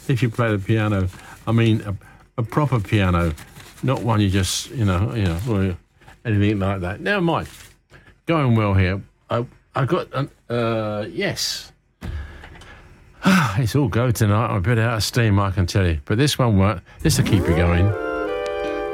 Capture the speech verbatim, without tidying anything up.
if you play the piano. I mean, a, a proper piano, not one you just, you know, you know, or anything like that. Never mind. Going well here. I, I got, an, uh, yes. It's all go tonight. I'm a bit out of steam, I can tell you. But this one won't. This will keep you going.